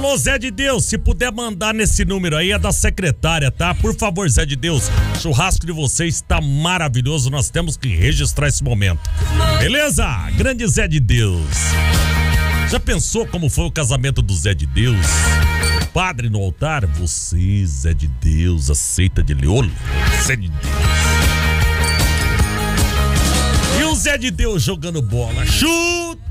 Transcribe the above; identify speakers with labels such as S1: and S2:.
S1: Alô, Zé de Deus, se puder mandar nesse número aí, é da secretária, tá? Por favor, Zé de Deus, o churrasco de vocês está maravilhoso, nós temos que registrar esse momento. Beleza? Grande Zé de Deus. Já pensou como foi o casamento do Zé de Deus? O padre no altar, você, Zé de Deus, aceita de leolo? Zé de Deus. E o Zé de Deus jogando bola. Chupa!